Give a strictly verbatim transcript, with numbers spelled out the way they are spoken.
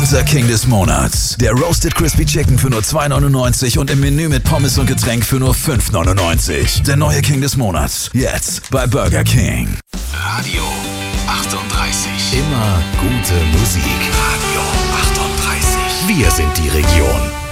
Unser King des Monats. Der Roasted Crispy Chicken für nur zwei neunundneunzig und im Menü mit Pommes und Getränk für nur fünf neunundneunzig. Der neue King des Monats. Jetzt bei Burger King. Radio achtunddreißig. Immer gute Musik. Radio achtunddreißig. Wir sind die Region.